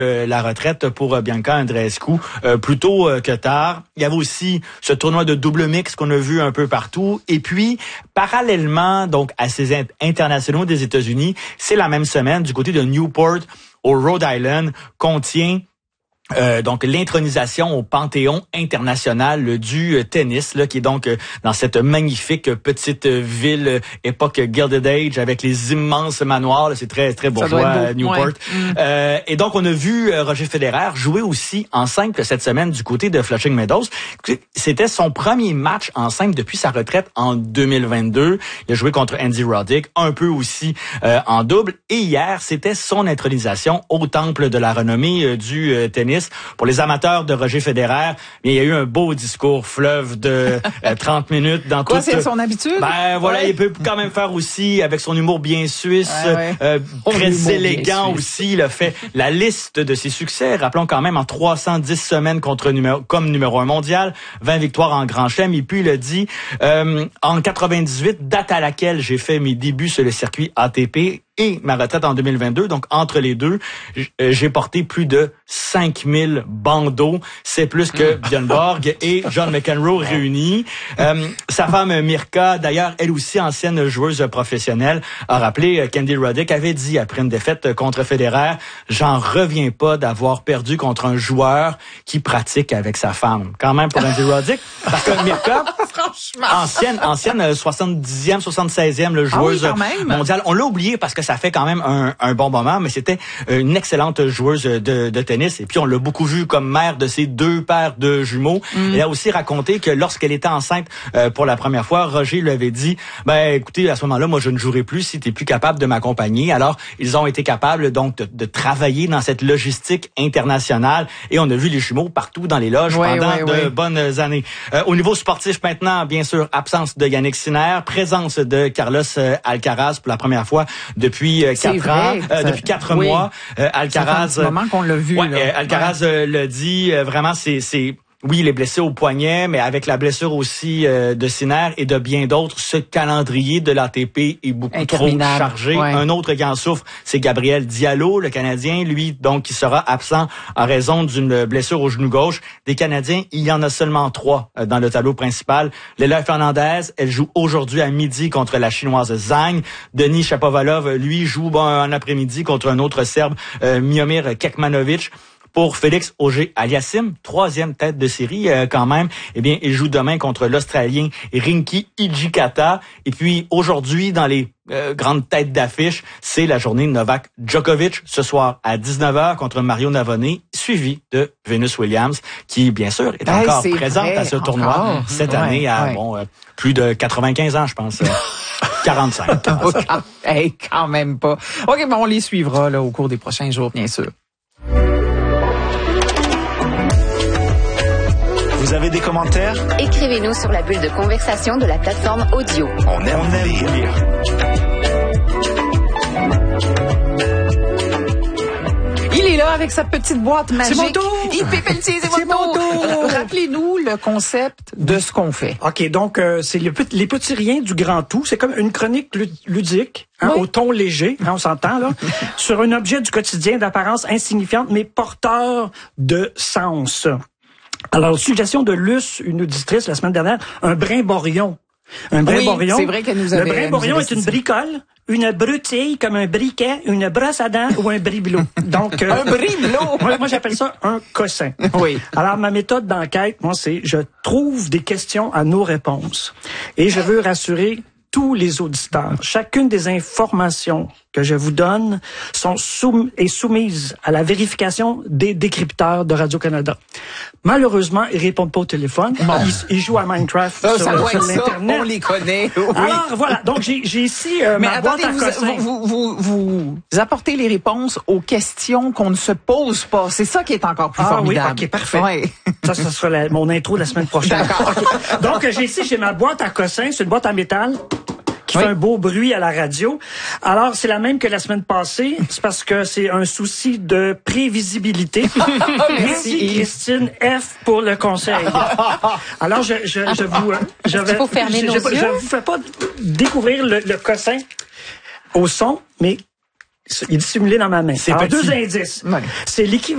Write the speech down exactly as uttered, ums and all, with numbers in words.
Euh, la retraite pour euh, Bianca Andreescu euh, plus tôt euh, que tard. Il y avait aussi ce tournoi de double mix qu'on a vu un peu partout. Et puis, parallèlement donc à ces in- internationaux des États-Unis, c'est la même semaine du côté de Newport au Rhode Island qu'on tient Euh, donc l'intronisation au Panthéon international euh, du euh, tennis, là, qui est donc euh, dans cette magnifique euh, petite euh, ville euh, époque Gilded Age avec les immenses manoirs. Là, c'est très très bourgeois euh, Newport. Ouais. Mm. Euh, et donc on a vu euh, Roger Federer jouer aussi en simple cette semaine du côté de Flushing Meadows. C'était son premier match en simple depuis sa retraite en deux mille vingt-deux. Il a joué contre Andy Roddick, un peu aussi euh, en double. Et hier, c'était son intronisation au temple de la renommée euh, du euh, tennis. Pour les amateurs de Roger Federer, il y a eu un beau discours fleuve de euh, trente minutes dans Quoi, toute... c'est son habitude? Ben voilà, ouais. Il peut quand même faire aussi, avec son humour bien suisse, ouais, ouais. Euh, très élégant aussi. Il a fait la liste de ses succès. Rappelons quand même en trois cent dix semaines contre numéro, comme numéro un mondial, vingt victoires en Grand Chelem. Et puis il a dit, euh, en quatre-vingt-dix-huit, date à laquelle j'ai fait mes débuts sur le circuit A T P, et ma retraite en deux mille vingt-deux, donc entre les deux, j'ai porté plus de cinq mille bandeaux. C'est plus que Björn Borg et John McEnroe réunis. Euh, sa femme Mirka, d'ailleurs, elle aussi ancienne joueuse professionnelle, a rappelé, Candy Roddick avait dit après une défaite contre Federer, j'en reviens pas d'avoir perdu contre un joueur qui pratique avec sa femme. Quand même pour Candy Roddick, parce que Mirka, ancienne, ancienne soixante-dixième, soixante-seizième le joueuse ah oui, mondiale. On l'a oublié parce que ça fait quand même un, un bon moment, mais c'était une excellente joueuse de, de tennis. Et puis, on l'a beaucoup vu comme mère de ses deux paires de jumeaux. Mm. Elle a aussi raconté que lorsqu'elle était enceinte euh, pour la première fois, Roger lui avait dit, ben écoutez, à ce moment-là, moi, je ne jouerai plus si tu n'es plus capable de m'accompagner. Alors, ils ont été capables donc de, de travailler dans cette logistique internationale. Et on a vu les jumeaux partout dans les loges ouais, pendant ouais, de ouais. bonnes années. Euh, au niveau sportif maintenant, bien sûr, absence de Yannick Sinner, présence de Carlos euh, Alcaraz pour la première fois depuis euh, quatre ans, euh, depuis quatre oui. mois. Euh, Alcaraz, c'est un moment qu'on l'a vu. Ouais, là. Euh, Alcaraz ouais. euh, le dit, euh, vraiment, c'est, c'est, oui, il est blessé au poignet, mais avec la blessure aussi euh, de Sinner et de bien d'autres, ce calendrier de l'A T P est beaucoup trop chargé. Ouais. Un autre qui en souffre, c'est Gabriel Diallo, le Canadien, lui, donc, qui sera absent en raison d'une blessure au genou gauche. Des Canadiens, il y en a seulement trois euh, dans le tableau principal. Leila Fernandez, elle joue aujourd'hui à midi contre la Chinoise Zhang. Denis Shapovalov, lui, joue bon, en après-midi contre un autre Serbe, euh, Miomir Kekmanovic. Pour Félix Auger-Aliassime, troisième tête de série euh, quand même, eh bien, il joue demain contre l'Australien Rinky Hijikata. Et puis aujourd'hui, dans les euh, grandes têtes d'affiche, c'est la journée de Novak Djokovic ce soir à dix-neuf heures contre Mario Navone, suivi de Venus Williams, qui bien sûr est hey, encore c'est présente vrai, à ce tournoi encore. cette ouais, année à ouais. bon euh, plus de quatre-vingt-quinze ans, je pense. quarante-cinq. quarante-cinq. Hey, quand même pas. OK, bon, on les suivra là, au cours des prochains jours, bien sûr. Vous avez des commentaires? Écrivez-nous sur la bulle de conversation de la plateforme audio. On aime, On aime lire. lire. Il est là avec sa petite boîte magique. C'est mon tour! Il P. Pelletier, c'est, c'est mon tour! tour. Rappelez-nous le concept de ce qu'on fait. OK, donc euh, c'est le, les petits riens du grand tout. C'est comme une chronique ludique, hein, oui. au ton léger, hein, on s'entend là, sur un objet du quotidien d'apparence insignifiante, mais porteur de sens. Alors, suggestion de Luce, une auditrice la semaine dernière, un brimborion. Un brimborion. Oui, c'est vrai qu'elle nous avait... Le brimborion est une bricole, une broutille comme un briquet, une brosse à dents ou un bribelot. Donc, euh, un bribelot. moi, moi, j'appelle ça un cossin. Oui. Alors, ma méthode d'enquête, moi, c'est je trouve des questions à nos réponses. Et je veux rassurer tous les auditeurs. Chacune des informations que je vous donne sont soum- est soumises à la vérification des décrypteurs de Radio-Canada. Malheureusement, ils répondent pas au téléphone. Bon. Ils, ils jouent à Minecraft ça, sur, ça doit sur être l'Internet. Ça, on les connaît. Oui. Alors, voilà. Donc, j'ai, j'ai ici euh, Mais ma attendez, boîte à cossins. vous, vous, vous, vous apportez les réponses aux questions qu'on ne se pose pas. C'est ça qui est encore plus ah, formidable. Oui, OK, parfait. Ouais. Ça, ça sera la, mon intro de la semaine prochaine. D'accord. Okay. Donc, j'ai ici, j'ai ma boîte à cossins. C'est une boîte en métal qui oui. fait un beau bruit à la radio. Alors, c'est la même que la semaine passée. C'est parce que c'est un souci de prévisibilité. Merci, Christine F. pour le conseil. Alors, je, je, je vous... Je vais, faut fermer je, nos je, yeux. je vous fais pas découvrir le, le cossin au son, mais il est dissimulé dans ma main. C'est Alors, petit. deux indices. Ouais. C'est l'équivalent